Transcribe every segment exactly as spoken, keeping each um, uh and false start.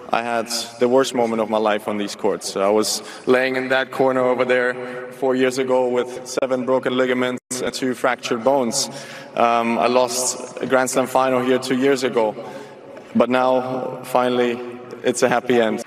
I had the worst moment of my life on these courts. I was laying in that corner over there four years ago with seven broken ligaments and two fractured bones. Um, I lost a Grand Slam final here two years ago, but now, finally, it's a happy end.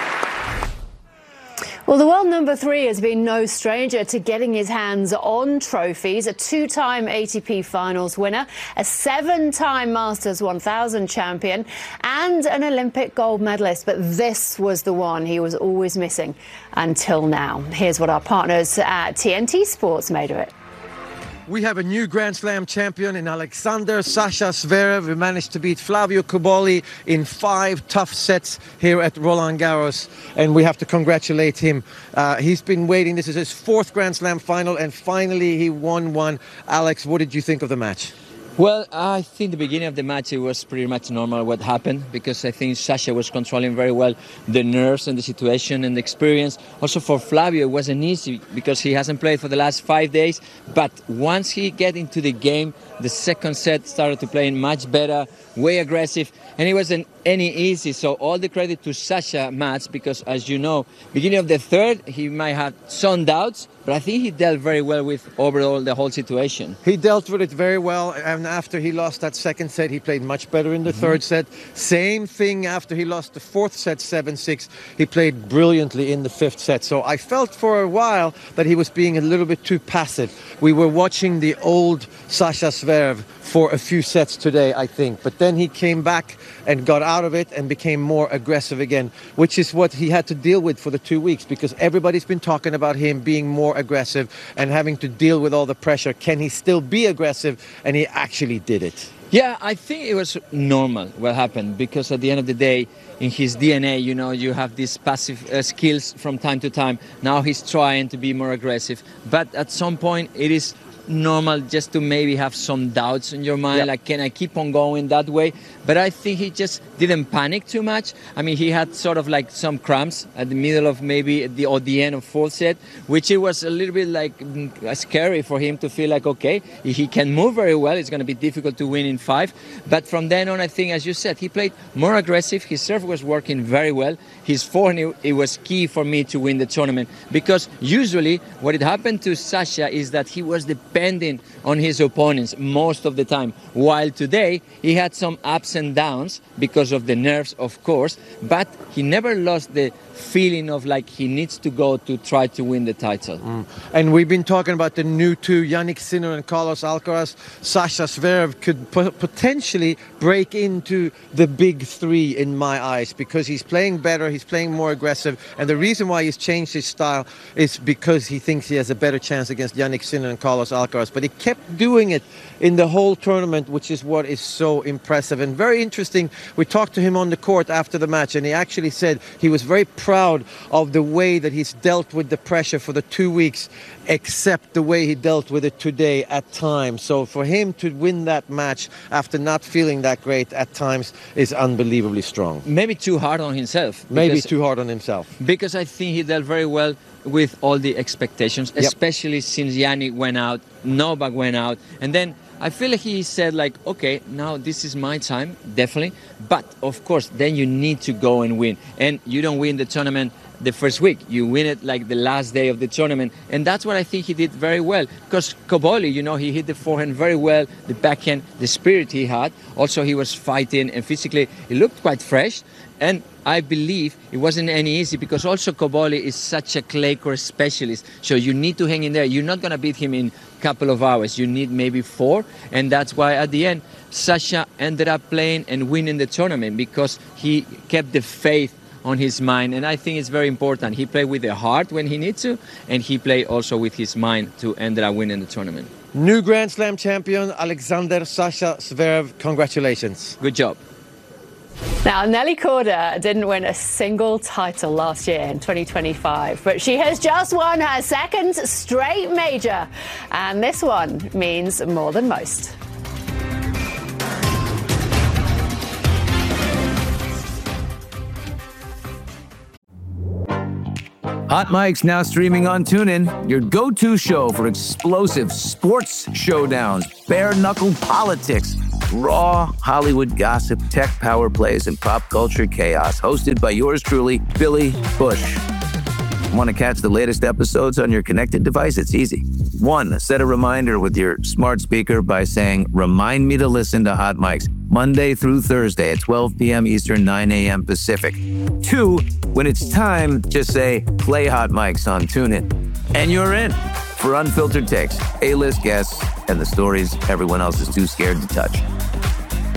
Well, the world number three has been no stranger to getting his hands on trophies. A two-time A T P Finals winner, a seven-time Masters one thousand champion, and an Olympic gold medalist. But this was the one he was always missing until now. Here's what our partners at T N T Sports made of it. We have a new Grand Slam champion in Alexander Sasha Zverev. We managed to beat Flavio Cobolli in five tough sets here at Roland Garros, and we have to congratulate him. Uh, he's been waiting. This is his fourth Grand Slam final, and finally he won one. Alex, what did you think of the match? Well, I think the beginning of the match, it was pretty much normal what happened, because I think Sasha was controlling very well the nerves and the situation and the experience. Also for Flavio, it wasn't easy because he hasn't played for the last five days. But once he get into the game, the second set started to play much better, way aggressive, and it wasn't any easy. So all the credit to Sasha Mats, because as you know, beginning of the third, he might have some doubts, but I think he dealt very well with overall the whole situation. He dealt with it very well, and after he lost that second set, he played much better in the mm-hmm. third set. Same thing after he lost the fourth set, seven six. He played brilliantly in the fifth set. So I felt for a while that he was being a little bit too passive. We were watching the old Sasha Zverev for a few sets today, I think. But then he came back and got out of it and became more aggressive again, which is what he had to deal with for the two weeks, because everybody's been talking about him being more aggressive and having to deal with all the pressure. Can he still be aggressive? And he actually did it. Yeah, I think it was normal what happened, because at the end of the day, in his D N A, you know, you have these passive uh, skills from time to time. Now he's trying to be more aggressive. But at some point, it is normal just to maybe have some doubts in your mind, yep. like, can I keep on going that way? But I think he just didn't panic too much. I mean, he had sort of like some cramps at the middle of maybe the, or the end of fourth set, which it was a little bit like mm, scary for him to feel like, okay, he can move very well. It's going to be difficult to win in five. But from then on, I think, as you said, he played more aggressive. His serve was working very well. His forehand, it was key for me to win the tournament, because usually what had happened to Sasha is that he was depending on his opponents most of the time, while today he had some ups and downs because of the nerves, of course, but he never lost the feeling of like he needs to go to try to win the title. Mm. And we've been talking about the new two, Jannik Sinner and Carlos Alcaraz. Sasha Zverev could p- potentially break into the big three in my eyes, because he's playing better, he's playing more aggressive, and the reason why he's changed his style is because he thinks he has a better chance against Jannik Sinner and Carlos Alcaraz. But he kept doing it in the whole tournament, which is what is so impressive and very interesting. We talked to him on the court after the match, and he actually said he was very proud of the way that he's dealt with the pressure for the two weeks, except the way he dealt with it today at times. So for him to win that match after not feeling that great at times is unbelievably strong. Maybe too hard on himself. Maybe too hard on himself. Because I think he dealt very well with all the expectations, Yep. especially since Jannik went out, Novak went out, and then I feel like he said like, okay, now this is my time, definitely. But of course, then you need to go and win. And you don't win the tournament the first week. You win it like the last day of the tournament. And that's what I think he did very well. Because Cobolli, you know, he hit the forehand very well, the backhand, the spirit he had. Also, he was fighting and physically, he looked quite fresh. And I believe it wasn't any easy, because also Cobolli is such a clay court specialist. So you need to hang in there. You're not going to beat him in a couple of hours. You need maybe four. And that's why at the end, Sasha ended up playing and winning the tournament, because he kept the faith on his mind. And I think it's very important. He played with the heart when he needs to, and he played also with his mind to end up winning the tournament. New Grand Slam champion, Alexander Sasha Zverev. Congratulations. Good job. Now, Nelly Korda didn't win a single title last year in twenty twenty-five, but she has just won her second straight major, and this one means more than most. Hot Mic's now streaming on TuneIn, your go-to show for explosive sports showdowns, bare-knuckle politics, raw Hollywood gossip, tech power plays, and pop culture chaos. Hosted by yours truly, Billy Bush. Want to catch the latest episodes on your connected device? It's easy. One, set a reminder with your smart speaker by saying, remind me to listen to Hot Mics Monday through Thursday at twelve p.m. Eastern, nine a.m. Pacific. Two, when it's time, just say, play Hot Mics on TuneIn. And you're in for unfiltered takes, A-list guests, and the stories everyone else is too scared to touch.